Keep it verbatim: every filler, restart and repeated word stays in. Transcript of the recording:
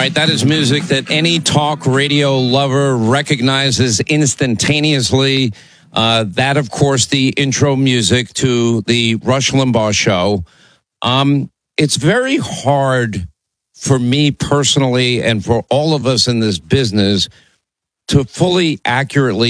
right, that is music that any talk radio lover recognizes instantaneously. Uh, that, of course, the intro music to the Rush Limbaugh show. Um, it's very hard for me personally and for all of us in this business to fully accurately